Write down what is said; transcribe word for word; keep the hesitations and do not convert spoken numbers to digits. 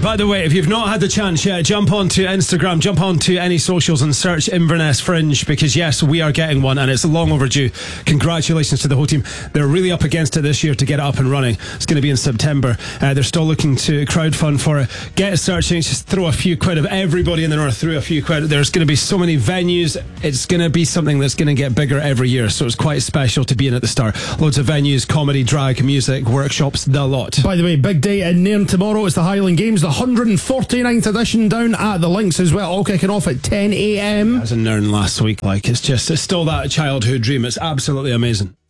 By the way, if you've not had the chance yet, jump onto Instagram, jump onto any socials and search Inverness Fringe, because yes, we are getting one and it's long overdue. Congratulations to the whole team. They're really up against it this year to get it up and running. It's going to be in September. Uh, they're still looking to crowdfund for it. Get searching, just throw a few quid of everybody in the north through a few quid. There's going to be so many venues. It's going to be something that's going to get bigger every year, so it's quite special to be in at the start. Loads of venues, comedy, drag, music, workshops, the lot. By the way, big day in Nairn tomorrow. It's the Highland Games, the one hundred forty-ninth edition down at the Links as well, all kicking off at ten a m. I was in Nairn last week. Like, it's just, it's still that childhood dream. It's absolutely amazing.